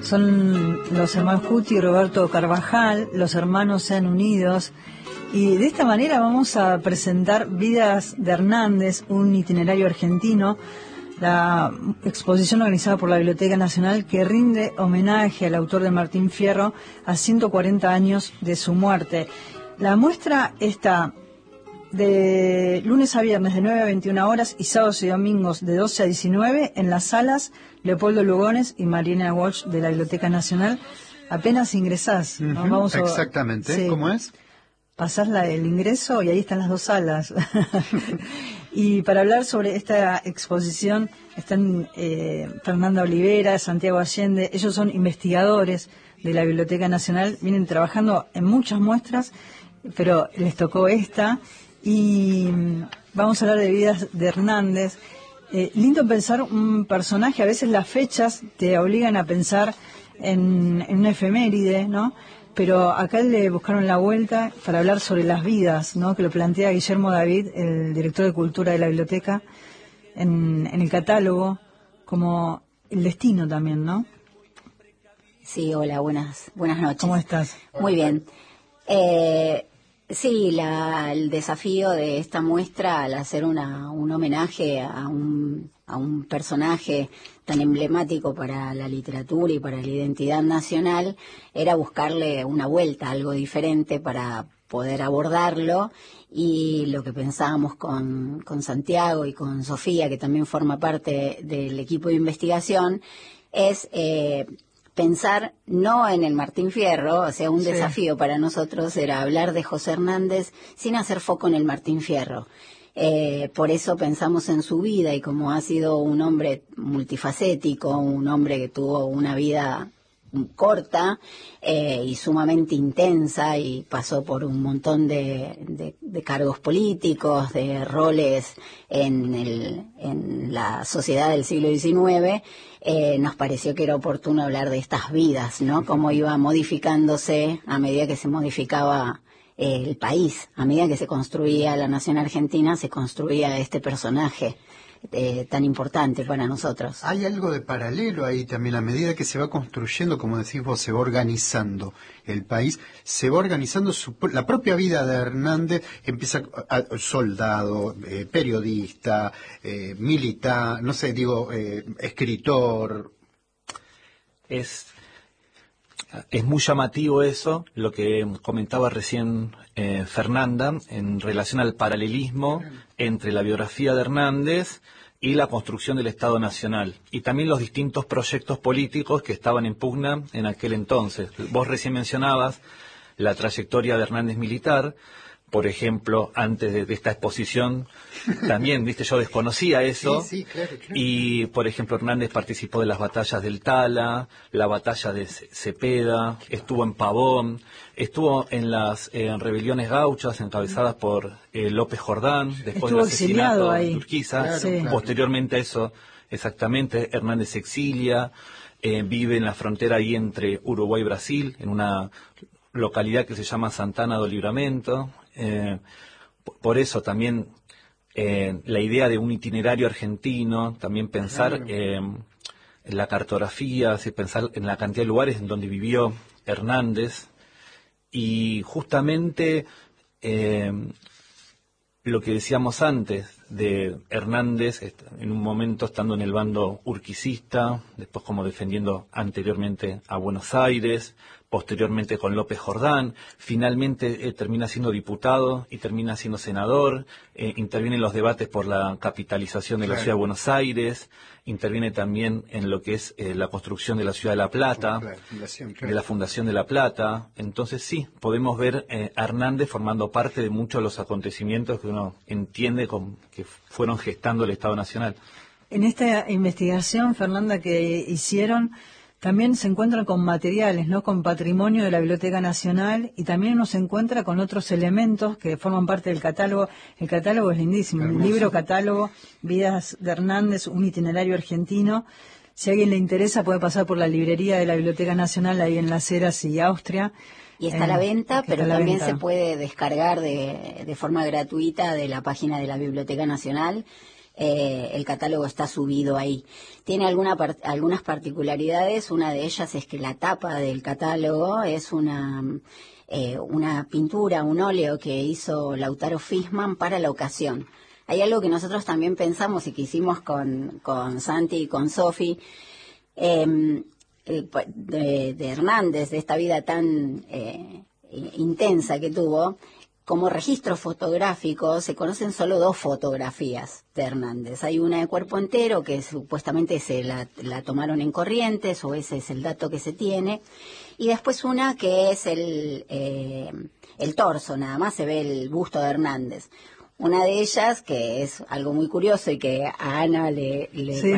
Son los hermanos Cuti y Roberto Carvajal, los hermanos Sean Unidos. Y de esta manera vamos a presentar Vidas de Hernández, un itinerario argentino, la exposición organizada por la Biblioteca Nacional que rinde homenaje al autor de Martín Fierro a 140 años de su muerte. La muestra está de lunes a viernes de 9 a 21 horas y sábados y domingos de 12 a 19 en las salas Leopoldo Lugones y Mariana Walsh de la Biblioteca Nacional. Apenas ingresás, ¿no? Exactamente. Sí. ¿Cómo es? Pasás el ingreso y ahí están las dos salas. Y para hablar sobre esta exposición están Fernanda Olivera, Santiago Allende. Ellos son investigadores de la Biblioteca Nacional, vienen trabajando en muchas muestras, pero les tocó esta. Y vamos a hablar de Vidas de Hernández. Lindo pensar un personaje, a veces las fechas te obligan a pensar en una efeméride, ¿no? Pero acá le buscaron la vuelta para hablar sobre las vidas, ¿no? Que lo plantea Guillermo David, el director de Cultura de la Biblioteca, en el catálogo, como el destino también, ¿no? Sí, hola, buenas noches. ¿Cómo estás? Muy bien. Sí, el desafío de esta muestra, al hacer un homenaje a un personaje tan emblemático para la literatura y para la identidad nacional, era buscarle una vuelta, algo diferente para poder abordarlo. Y lo que pensábamos con Santiago y con Sofía, que también forma parte del equipo de investigación, es pensar no en el Martín Fierro, o sea, un desafío para nosotros era hablar de José Hernández sin hacer foco en el Martín Fierro. Por eso pensamos en su vida, y como ha sido un hombre multifacético, un hombre que tuvo una vida corta y sumamente intensa, y pasó por un montón de cargos políticos, de roles en la sociedad del siglo XIX, nos pareció que era oportuno hablar de estas vidas, ¿no? Cómo iba modificándose a medida que se modificaba el país, a medida que se construía la nación argentina, se construía este personaje tan importante para nosotros. Hay algo de paralelo ahí también, a medida que se va construyendo, como decís vos, se va organizando el país, se va organizando la propia vida de Hernández, empieza soldado, periodista, militar, no sé, escritor. Es muy llamativo eso, lo que comentaba recién Fernanda, en relación al paralelismo entre la biografía de Hernández y la construcción del Estado Nacional, y también los distintos proyectos políticos que estaban en pugna en aquel entonces. Vos recién mencionabas la trayectoria de Hernández militar. Por ejemplo, antes de esta exposición, también, yo desconocía eso. Sí, claro. Y, por ejemplo, Hernández participó de las batallas del Tala, la batalla de Cepeda, estuvo en Pavón, estuvo en las rebeliones gauchas encabezadas por López Jordán, después del asesinato de Urquiza. Claro, sí. Posteriormente a eso, exactamente, Hernández se exilia, vive en la frontera ahí entre Uruguay y Brasil, en una localidad que se llama Santana do Livramento. Por eso también la idea de un itinerario argentino, también pensar en la cartografía, pensar en la cantidad de lugares en donde vivió Hernández, y justamente lo que decíamos antes de Hernández, en un momento estando en el bando urquicista, después como defendiendo anteriormente a Buenos Aires, posteriormente con López Jordán, finalmente termina siendo diputado y termina siendo senador, interviene en los debates por la capitalización de la ciudad de Buenos Aires, interviene también en lo que es la construcción de la ciudad de La Plata, de la Fundación de La Plata. Entonces sí, podemos ver a Hernández formando parte de muchos de los acontecimientos que uno entiende que fueron gestando el Estado Nacional. En esta investigación, Fernanda, que hicieron, también se encuentran con materiales, ¿no? Con patrimonio de la Biblioteca Nacional, y también uno se encuentra con otros elementos que forman parte del catálogo. El catálogo es lindísimo, un libro catálogo, Vidas de Hernández, un itinerario argentino. Si a alguien le interesa puede pasar por la librería de la Biblioteca Nacional ahí en Las Heras y Austria. Y está a la venta, pero también se puede descargar de forma gratuita de la página de la Biblioteca Nacional. el catálogo está subido ahí. Tiene algunas particularidades, una de ellas es que la tapa del catálogo es una pintura, un óleo que hizo Lautaro Fisman para la ocasión. Hay algo que nosotros también pensamos y que hicimos con Santi y con Sofi, de Hernández, de esta vida tan intensa que tuvo. Como registro fotográfico se conocen solo 2 fotografías de Hernández. Hay una de cuerpo entero que supuestamente la tomaron en Corrientes, o ese es el dato que se tiene, y después una que es el torso, nada más se ve el busto de Hernández. Una de ellas, que es algo muy curioso y que a Ana le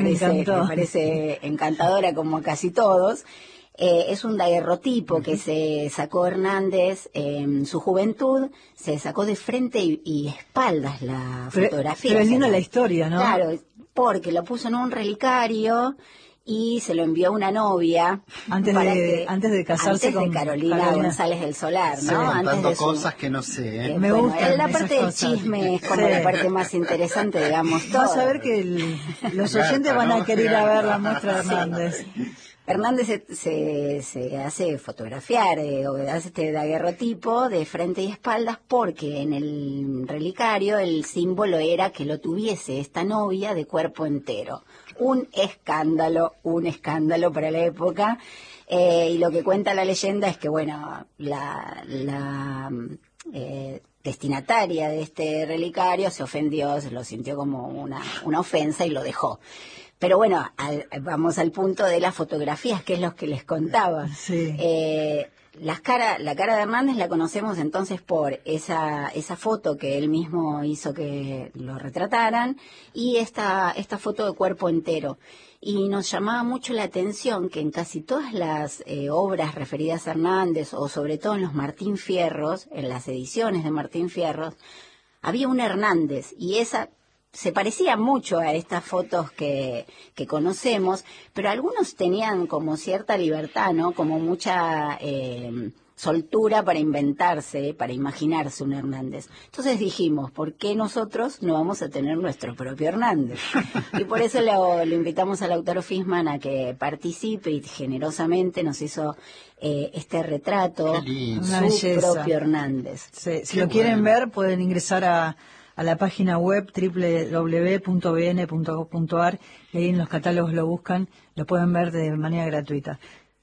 parece encantadora, como a casi todos, es un daguerrotipo que se sacó Hernández en su juventud, se sacó de frente y espaldas la fotografía. Pero es linda la historia, ¿no? Claro, porque lo puso en un relicario y se lo envió a una novia antes de casarse con Carolina González del Solar, ¿no? Sí, contando antes cosas que no sé. Me gusta. La parte del chisme es como la parte más interesante, digamos. Vas a ver que los oyentes van a querer ir a ver la muestra de Hernández. Hernández se hace fotografiar, hace este daguerrotipo de frente y espaldas, porque en el relicario el símbolo era que lo tuviese esta novia de cuerpo entero. Un escándalo para la época, y lo que cuenta la leyenda es que, bueno, la destinataria de este relicario se ofendió, se lo sintió como una ofensa y lo dejó. Pero bueno, vamos al punto de las fotografías, que es lo que les contaba. Sí. La cara de Hernández la conocemos entonces por esa foto que él mismo hizo que lo retrataran, y esta foto de cuerpo entero. Y nos llamaba mucho la atención que en casi todas las obras referidas a Hernández, o sobre todo en los Martín Fierros, en las ediciones de Martín Fierros, había un Hernández, y esa se parecía mucho a estas fotos que conocemos, pero algunos tenían como cierta libertad, ¿no? Como mucha soltura para inventarse, para imaginarse un Hernández. Entonces dijimos, ¿por qué nosotros no vamos a tener nuestro propio Hernández? Y por eso lo invitamos a Lautaro Fisman a que participe, y generosamente nos hizo este retrato, su propio Hernández. Sí, si lo quieren ver, pueden ingresar a la página web www.bn.gov.ar, y ahí en los catálogos lo buscan, lo pueden ver de manera gratuita.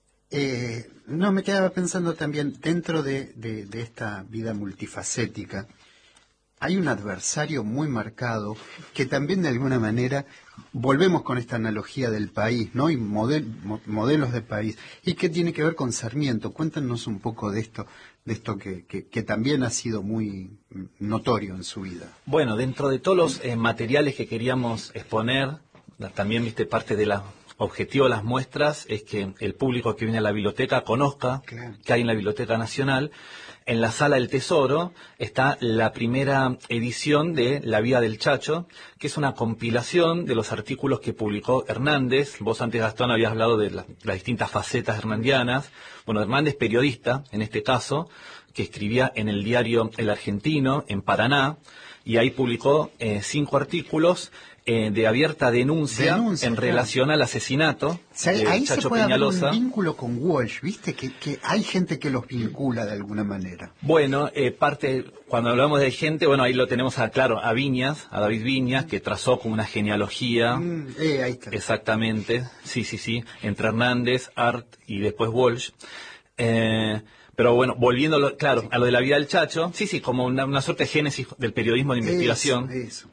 No, me quedaba pensando también, dentro de esta vida multifacética, hay un adversario muy marcado que también de alguna manera, volvemos con esta analogía del país, ¿no? Y modelos de país, y que tiene que ver con Sarmiento. Cuéntanos un poco de esto que también ha sido muy notorio en su vida. Bueno, dentro de todos los materiales que queríamos exponer, también viste parte de la objetivo de las muestras es que el público que viene a la biblioteca conozca que hay en la Biblioteca Nacional. En la Sala del Tesoro está la primera edición de La vida del Chacho, que es una compilación de los artículos que publicó Hernández. Vos antes, Gastón, habías hablado de las distintas facetas hernandianas. Bueno, Hernández, periodista, en este caso, que escribía en el diario El Argentino, en Paraná, y ahí publicó 5 artículos de abierta denuncia en relación al asesinato de ahí Chacho se puede Peñalosa. Haber un vínculo con Walsh, ¿viste? Que hay gente que los vincula de alguna manera. Bueno, cuando hablamos de gente, bueno, ahí lo tenemos a Viñas, a David Viñas, que trazó como una genealogía. Ahí está. Exactamente, sí, entre Hernández, Art y después Walsh. Pero bueno, volviendo a lo de la vida del Chacho, sí, como una suerte de génesis del periodismo de investigación. Eso.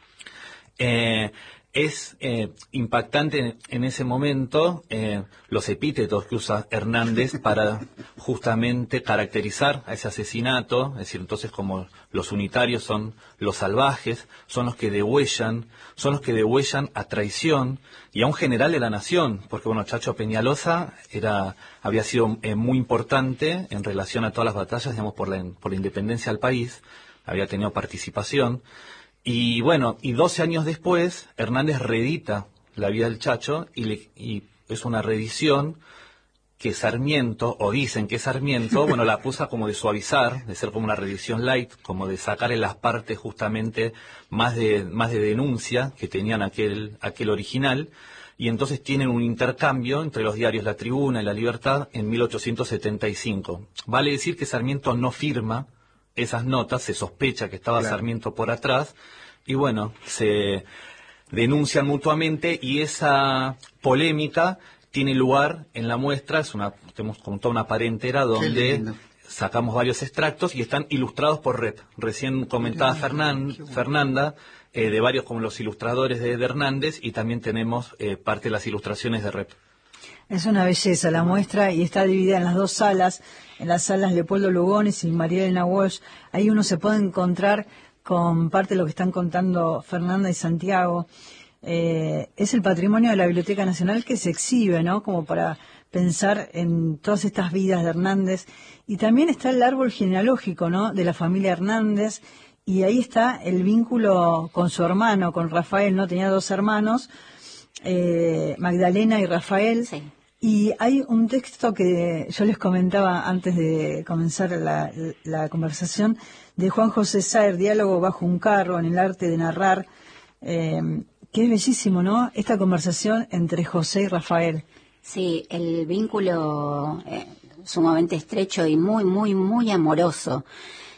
Es impactante en ese momento los epítetos que usa Hernández para justamente caracterizar a ese asesinato, es decir, entonces como los unitarios son los salvajes, son los que degüellan a traición y a un general de la nación, porque bueno, Chacho Peñalosa había sido muy importante en relación a todas las batallas, digamos, por la independencia del país, había tenido participación. Y bueno, 12 años después, Hernández reedita La vida del Chacho y es una reedición que Sarmiento, o dicen que Sarmiento, bueno, la acusa como de suavizar, de ser como una reedición light, como de sacarle las partes justamente más de denuncia que tenían aquel original, y entonces tienen un intercambio entre los diarios La Tribuna y La Libertad en 1875. Vale decir que Sarmiento no firma esas notas, se sospecha que estaba Sarmiento por atrás, y bueno, se denuncian mutuamente, y esa polémica tiene lugar en la muestra. Tenemos como toda una pared entera donde sacamos varios extractos y están ilustrados por Rep. Recién comentaba Fernanda, de varios como los ilustradores de Hernández, y también tenemos parte de las ilustraciones de Rep. Es una belleza la muestra, y está dividida en las dos salas, en las salas Leopoldo Lugones y María Elena Walsh. Ahí uno se puede encontrar con parte de lo que están contando Fernanda y Santiago. Es el patrimonio de la Biblioteca Nacional que se exhibe, ¿no? Como para pensar en todas estas vidas de Hernández. Y también está el árbol genealógico, ¿no? De la familia Hernández, y ahí está el vínculo con su hermano, con Rafael, ¿no? Tenía dos hermanos, Magdalena y Rafael. Sí. Y hay un texto que yo les comentaba antes de comenzar la conversación, de Juan José Saer, Diálogo bajo un carro, en el arte de narrar, que es bellísimo, ¿no? Esta conversación entre José y Rafael. Sí, el vínculo sumamente estrecho y muy, muy, muy amoroso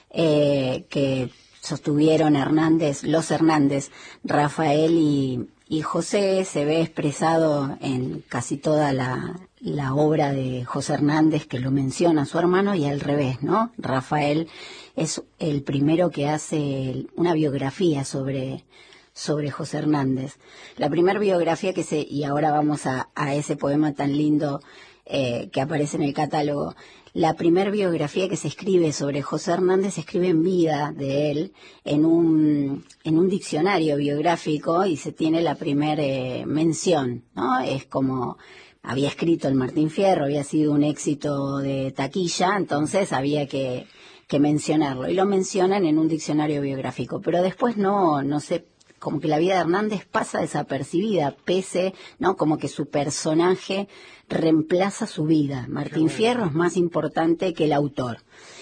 que sostuvieron los Hernández, Rafael y José, se ve expresado en casi toda la obra de José Hernández, que lo menciona a su hermano, y al revés, ¿no? Rafael es el primero que hace una biografía sobre José Hernández. La primera biografía y ahora vamos a ese poema tan lindo que aparece en el catálogo. La primera biografía que se escribe sobre José Hernández se escribe en vida de él, en un diccionario biográfico, y se tiene la primera mención, ¿no? Es como había escrito el Martín Fierro, había sido un éxito de taquilla, entonces había que mencionarlo, y lo mencionan en un diccionario biográfico, pero después no sé, como que la vida de Hernández pasa desapercibida, ¿no? Como que su personaje reemplaza su vida. Martín Fierro es más importante que el autor.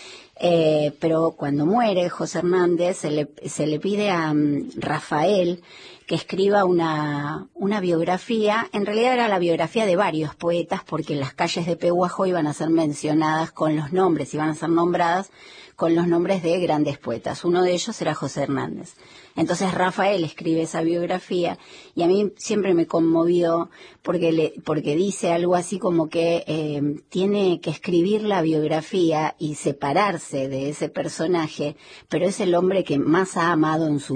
Pero cuando muere José Hernández, se le pide a Rafael que escriba una biografía. En realidad era la biografía de varios poetas, porque las calles de Pehuajó iban a ser mencionadas con los nombres, iban a ser nombradas con los nombres de grandes poetas. Uno de ellos era José Hernández. Entonces Rafael escribe esa biografía, y a mí siempre me conmovió porque dice algo así como que tiene que escribir la biografía y separarse de ese personaje, pero es el hombre que más ha amado en su